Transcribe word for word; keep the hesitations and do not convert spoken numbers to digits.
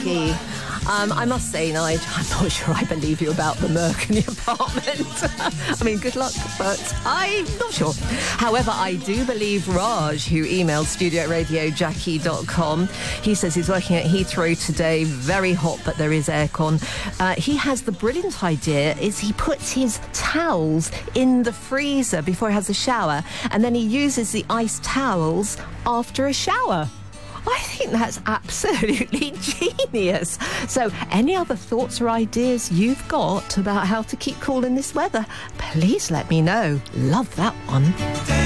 Jackie. Um, I must say, Nigel, I'm not sure I believe you about the murk in the apartment. I mean, good luck, but I'm not sure. However, I do believe Raj, who emailed studio at radio jackie dot com. He says he's working at Heathrow today, very hot, but there is aircon. Uh, he has the brilliant idea is he puts his towels in the freezer before he has a shower, and then he uses the iced towels after a shower. I think that's absolutely genius. So any other thoughts or ideas you've got about how to keep cool in this weather, please let me know. Love that one.